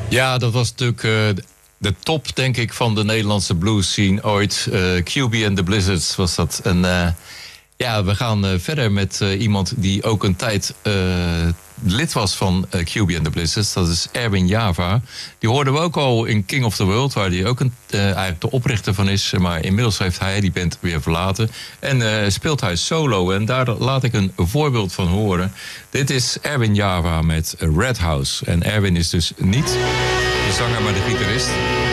Ja, dat was natuurlijk de top, denk ik, van de Nederlandse blues scene ooit. QB and the Blizzards was dat. En ja, we gaan verder met iemand die ook een tijd lid was van QB and the Blizzards. Dat is Erwin Java. Die hoorden we ook al in King of the World, waar hij ook eigenlijk de oprichter van is. Maar inmiddels heeft hij die band weer verlaten. En speelt hij solo. En daar laat ik een voorbeeld van horen. Dit is Erwin Java met Red House. En Erwin is dus niet de zanger, maar de gitarist.